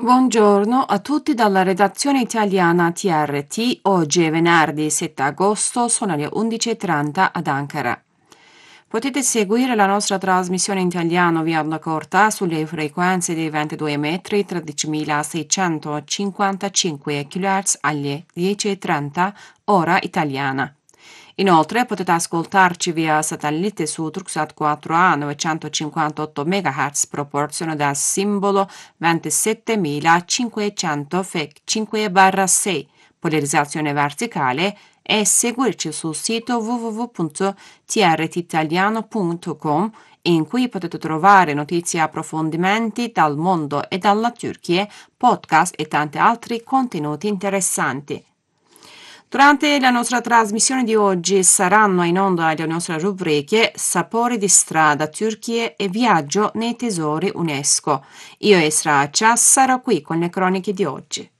Buongiorno a tutti dalla redazione italiana TRT. Oggi è venerdì 7 agosto, sono le 11:30 ad Ankara. Potete seguire la nostra trasmissione in italiano via onda corta sulle frequenze dei 22 metri 13.655 kHz alle 10:30 ora italiana. Inoltre potete ascoltarci via satellite su Turksat 4A 958 MHz proporzionato dal simbolo 27500 FEC 5/6, polarizzazione verticale, e seguirci sul sito www.trtitaliano.com, in cui potete trovare notizie e approfondimenti dal mondo e dalla Turchia, podcast e tanti altri contenuti interessanti. Durante la nostra trasmissione di oggi saranno in onda le nostre rubriche Sapori di strada, Turchia e Viaggio nei tesori UNESCO. Io e Sracia sarò qui con le croniche di oggi.